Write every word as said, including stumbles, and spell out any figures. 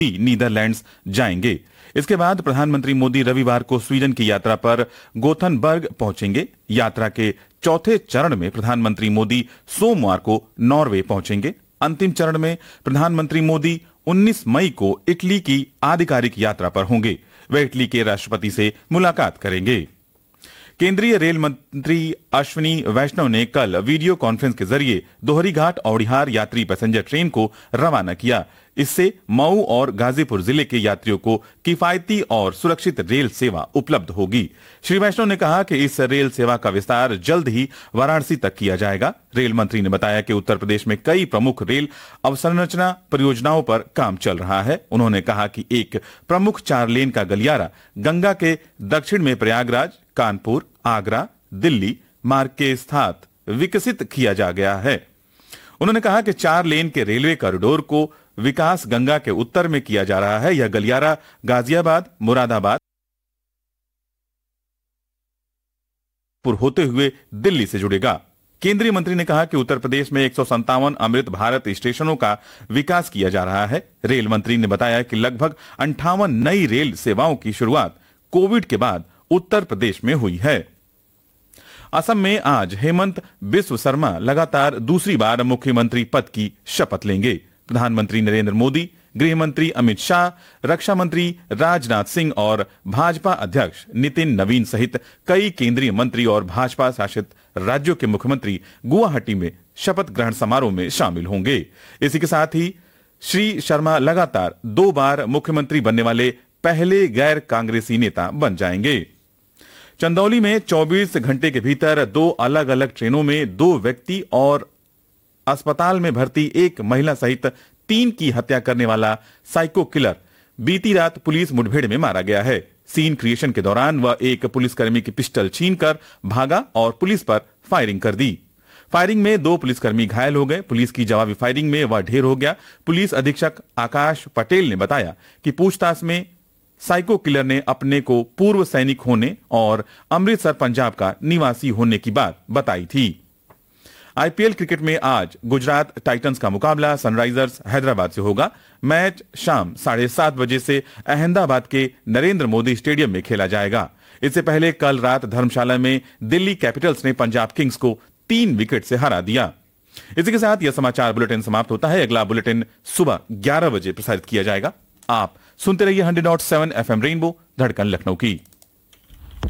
Netherlands जाएंगे। इसके बाद प्रधानमंत्री मोदी रविवार को स्वीडन की यात्रा पर गोथनबर्ग पहुंचेंगे। यात्रा के चौथे चरण में प्रधानमंत्री मोदी सोमवार को नॉर्वे पहुंचेंगे। अंतिम चरण में प्रधानमंत्री मोदी उन्नीस मई को इटली की आधिकारिक यात्रा पर होंगे। वे इटली के राष्ट्रपति से मुलाकात करेंगे। केंद्रीय रेल मंत्री अश्विनी वैष्णव ने कल वीडियो कॉन्फ्रेंस के जरिए दोहरीघाट औड़िहार यात्री पैसेंजर ट्रेन को रवाना किया। इससे मऊ और गाजीपुर जिले के यात्रियों को किफायती और सुरक्षित रेल सेवा उपलब्ध होगी। श्री वैष्णव ने कहा कि इस रेल सेवा का विस्तार जल्द ही वाराणसी तक किया जाएगा। रेल मंत्री ने बताया कि उत्तर प्रदेश में कई प्रमुख रेल अवसंरचना परियोजनाओं पर काम चल रहा है। उन्होंने कहा कि एक प्रमुख चार लेन का गलियारा गंगा के दक्षिण में प्रयागराज, कानपुर, आगरा, दिल्ली मार्ग के साथ विकसित किया जा गया है। उन्होंने कहा कि चार लेन के रेलवे कॉरिडोर को विकास गंगा के उत्तर में किया जा रहा है। यह गलियारा गाजियाबाद, मुरादाबाद होते हुए दिल्ली से जुड़ेगा। केंद्रीय मंत्री ने कहा कि उत्तर प्रदेश में एक सौ संतावन अमृत भारत स्टेशनों का विकास किया जा रहा है। रेल मंत्री ने बताया कि लगभग अंठावन नई रेल सेवाओं की शुरुआत कोविड के बाद उत्तर प्रदेश में हुई है। असम में आज हेमंत बिस्व शर्मा लगातार दूसरी बार मुख्यमंत्री पद की शपथ लेंगे। प्रधानमंत्री नरेंद्र मोदी, गृह मंत्री अमित शाह, रक्षा मंत्री राजनाथ सिंह और भाजपा अध्यक्ष नितिन नवीन सहित कई केंद्रीय मंत्री और भाजपा शासित राज्यों के मुख्यमंत्री गुवाहाटी में शपथ ग्रहण समारोह में शामिल होंगे। इसी के साथ ही श्री शर्मा लगातार दो बार मुख्यमंत्री बनने वाले पहले गैर कांग्रेसी नेता बन जाएंगे। चंदौली में चौबीस घंटे के भीतर दो अलग अलग ट्रेनों में दो व्यक्ति और अस्पताल में भर्ती एक महिला सहित तीन की हत्या करने वाला साइको किलर बीती रात पुलिस मुठभेड़ में मारा गया है। सीन क्रिएशन के दौरान वह एक पुलिसकर्मी की पिस्टल छीनकर भागा और पुलिस पर फायरिंग कर दी। फायरिंग में दो पुलिसकर्मी घायल हो गए। पुलिस की जवाबी फायरिंग में वह ढेर हो गया। पुलिस अधीक्षक आकाश पटेल ने बताया कि पूछताछ में साइको किलर ने अपने को पूर्व सैनिक होने और अमृतसर पंजाब का निवासी होने की बात बताई थी। आईपीएल क्रिकेट में आज गुजरात टाइटंस का मुकाबला सनराइजर्स हैदराबाद से होगा। मैच शाम साढ़े सात बजे से अहमदाबाद के नरेंद्र मोदी स्टेडियम में खेला जाएगा। इससे पहले कल रात धर्मशाला में दिल्ली कैपिटल्स ने पंजाब किंग्स को तीन विकेट से हरा दिया। इसी के साथ यह समाचार बुलेटिन समाप्त होता है। अगला बुलेटिन सुबह ग्यारह बजे प्रसारित किया जाएगा। आप सुनते रहिए hundred not seven F M rainbow, धड़कन लखनऊ की।